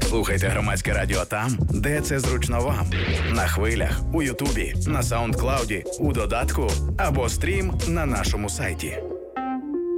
Слухайте Громадське радіо там, де це зручно вам. На хвилях, у Ютубі, на Саундклауді, у додатку або стрім на нашому сайті.